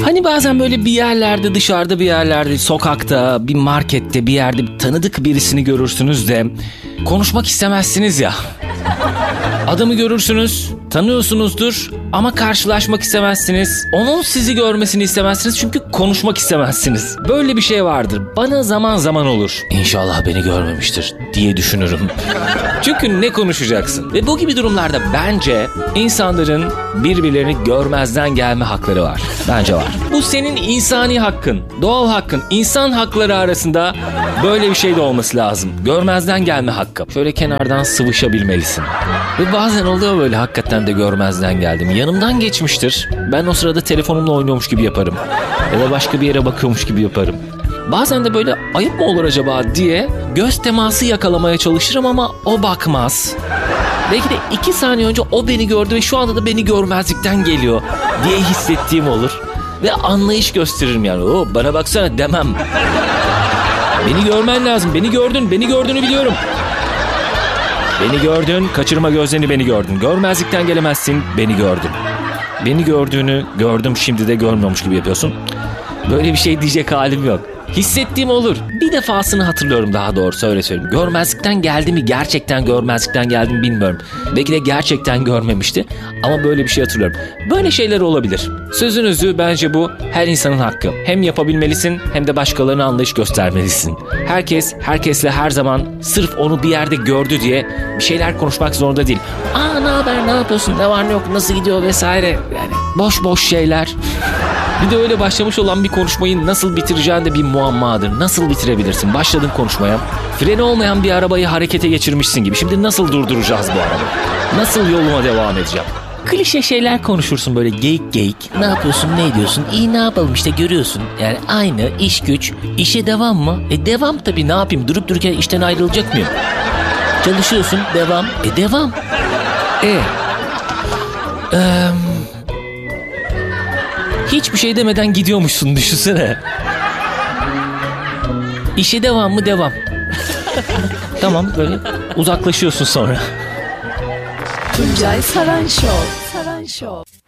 Hani bazen böyle bir yerlerde, dışarıda bir yerlerde, sokakta, bir markette, bir yerde bir tanıdık birisini görürsünüz de konuşmak istemezsiniz ya. Adamı görürsünüz, tanıyorsunuzdur ama karşılaşmak istemezsiniz. Onun sizi görmesini istemezsiniz çünkü konuşmak istemezsiniz. Böyle bir şey vardır. Bana zaman zaman olur. İnşallah beni görmemiştir diye düşünürüm. Çünkü ne konuşacaksın? Ve bu gibi durumlarda bence insanların birbirlerini görmezden gelme hakları var. Bence var. Bu senin insani hakkın, doğal hakkın. İnsan hakları arasında böyle bir şey de olması lazım. Görmezden gelme hakkı. Şöyle kenardan sıvışabilmelisin. Ve bazen oluyor böyle, hakikaten de görmezden geldim. Yanımdan geçmiştir. Ben o sırada telefonumla oynuyormuş gibi yaparım. Ya da başka bir yere bakıyormuş gibi yaparım. Bazen de böyle ayıp mı olur acaba diye göz teması yakalamaya çalışırım ama o bakmaz. Belki de 2 saniye önce o beni gördü ve şu anda da beni görmezlikten geliyor diye hissettiğim olur. Ve anlayış gösteririm yani. O bana baksana demem. Beni görmen lazım. Beni gördün. Beni gördüğünü biliyorum. Beni gördün. Kaçırma gözlerini, beni gördün. Görmezlikten gelemezsin. Beni gördün. Beni gördüğünü gördüm, şimdi de görmüyormuş gibi yapıyorsun. Böyle bir şey diyecek halim yok. Hissettiğim olur. Bir defasını hatırlıyorum, daha doğrusu öyle söyleyeyim. Görmezlikten geldi mi, gerçekten görmezlikten geldi mi bilmiyorum. Belki de gerçekten görmemişti ama böyle bir şey hatırlıyorum. Böyle şeyler olabilir. Sözünüzü, bence bu her insanın hakkı. Hem yapabilmelisin hem de başkalarına anlayış göstermelisin. Herkes herkesle her zaman sırf onu bir yerde gördü diye bir şeyler konuşmak zorunda değil. Aa, ne haber, ne yapıyorsun, ne var ne yok, nasıl gidiyor vesaire. Yani boş boş şeyler. Bir de öyle başlamış olan bir konuşmayı nasıl bitireceğin de bir muammadır. Nasıl bitirebilirsin? Başladın konuşmaya. Freni olmayan bir arabayı harekete geçirmişsin gibi. Şimdi nasıl durduracağız bu arabayı? Nasıl yoluma devam edeceğim? Klişe şeyler konuşursun böyle, geyik geyik. Ne yapıyorsun, ne ediyorsun? İyi, ne yapalım işte, görüyorsun. Yani aynı iş güç. İşe devam mı? Devam tabii, ne yapayım? Durup dururken işten ayrılacak mıyım? Çalışıyorsun, devam. Devam. Hiçbir şey demeden gidiyormuşsun, düşünsene. İşe devam mı? Devam. Tamam, böyle uzaklaşıyorsun sonra. Tuncay Saran Show.